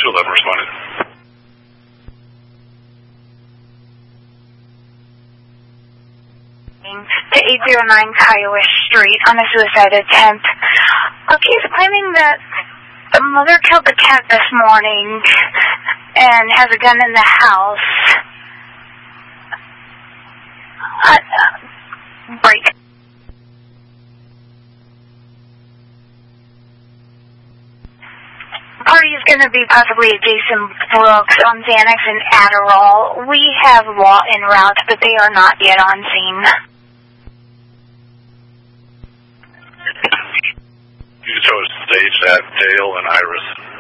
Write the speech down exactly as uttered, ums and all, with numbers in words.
two eleven responded. To eight oh nine Kiowa Street on a suicide attempt. Okay, he's claiming that the mother killed the cat this morning and has a gun in the house. Uh, uh, break. Party is going to be possibly Jason Brooks on Xanax and Adderall. We have law en route, but they are not yet on scene. You just stage that Dale and Iris.